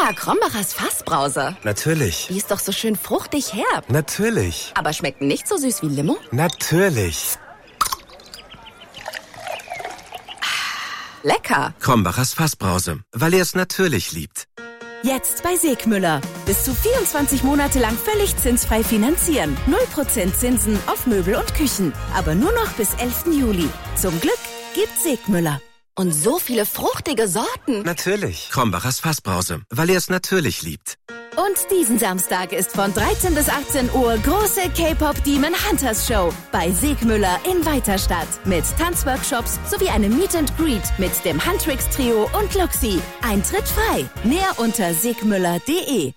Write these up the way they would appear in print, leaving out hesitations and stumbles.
Lecker, Krombacher's Fassbrause. Natürlich. Die ist doch so schön fruchtig herb. Natürlich. Aber schmeckt nicht so süß wie Limo? Natürlich. Lecker. Krombacher's Fassbrause, weil er es natürlich liebt. Jetzt bei Segmüller. Bis zu 24 Monate lang völlig zinsfrei finanzieren. 0% Zinsen auf Möbel und Küchen. Aber nur noch bis 11. Juli. Zum Glück gibt Segmüller. Und so viele fruchtige Sorten. Natürlich. Krombacher's Fassbrause, weil er es natürlich liebt. Und diesen Samstag ist von 13 bis 18 Uhr große K-Pop Demon Hunters Show bei Segmüller in Weiterstadt. Mit Tanzworkshops sowie einem Meet and Greet mit dem Huntrix Trio und Luxi. Eintritt frei. Mehr unter segmüller.de.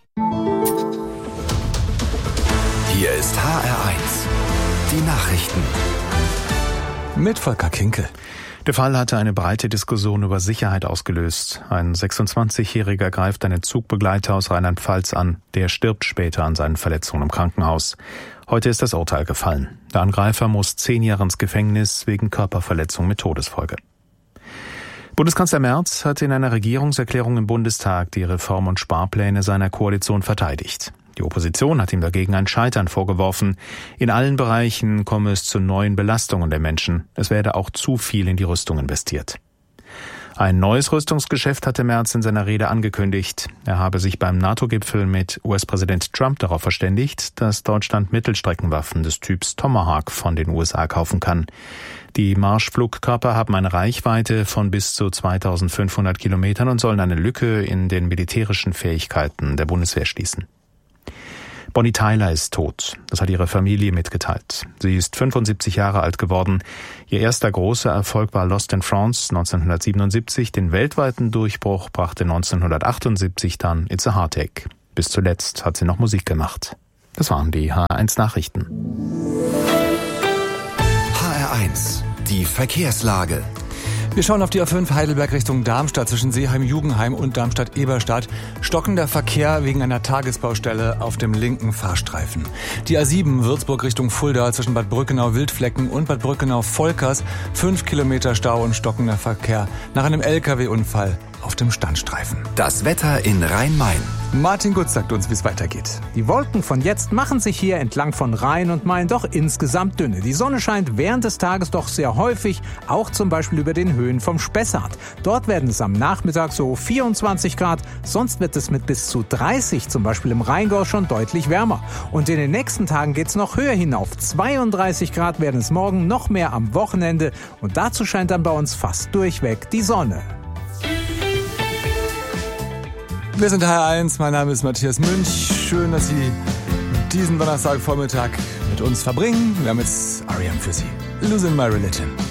Hier ist HR1. Die Nachrichten. Mit Volker Kinkel. Der Fall hatte eine breite Diskussion über Sicherheit ausgelöst. Ein 26-Jähriger greift einen Zugbegleiter aus Rheinland-Pfalz an. Der stirbt später an seinen Verletzungen im Krankenhaus. Heute ist das Urteil gefallen. Der Angreifer muss 10 Jahre ins Gefängnis wegen Körperverletzung mit Todesfolge. Bundeskanzler Merz hat in einer Regierungserklärung im Bundestag die Reform- und Sparpläne seiner Koalition verteidigt. Die Opposition hat ihm dagegen ein Scheitern vorgeworfen. In allen Bereichen komme es zu neuen Belastungen der Menschen. Es werde auch zu viel in die Rüstung investiert. Ein neues Rüstungsgeschäft hatte Merz in seiner Rede angekündigt. Er habe sich beim NATO-Gipfel mit US-Präsident Trump darauf verständigt, dass Deutschland Mittelstreckenwaffen des Typs Tomahawk von den USA kaufen kann. Die Marschflugkörper haben eine Reichweite von bis zu 2500 Kilometern und sollen eine Lücke in den militärischen Fähigkeiten der Bundeswehr schließen. Bonnie Tyler ist tot. Das hat ihre Familie mitgeteilt. Sie ist 75 Jahre alt geworden. Ihr erster großer Erfolg war Lost in France 1977. Den weltweiten Durchbruch brachte 1978 dann It's a Heartache. Bis zuletzt hat sie noch Musik gemacht. Das waren die HR1 Nachrichten. HR1, die Verkehrslage. Wir schauen auf die A5 Heidelberg Richtung Darmstadt zwischen Seeheim-Jugendheim und Darmstadt-Eberstadt. Stockender Verkehr wegen einer Tagesbaustelle auf dem linken Fahrstreifen. Die A7 Würzburg Richtung Fulda zwischen Bad Brückenau-Wildflecken und Bad Brückenau-Volkers. 5 Kilometer Stau und stockender Verkehr nach einem LKW-Unfall auf dem Standstreifen. Das Wetter in Rhein-Main. Martin Gutz sagt uns, wie es weitergeht. Die Wolken von jetzt machen sich hier entlang von Rhein und Main doch insgesamt dünne. Die Sonne scheint während des Tages doch sehr häufig, auch zum Beispiel über den Höhen vom Spessart. Dort werden es am Nachmittag so 24 Grad, sonst wird es mit bis zu 30, zum Beispiel im Rheingau, schon deutlich wärmer. Und in den nächsten Tagen geht es noch höher hinauf. 32 Grad werden es morgen, noch mehr am Wochenende. Und dazu scheint dann bei uns fast durchweg die Sonne. Wir sind HR1, mein Name ist Matthias Münch. Schön, dass Sie diesen Donnerstagvormittag mit uns verbringen. Wir haben jetzt R.E.M. für Sie. Losing My Religion.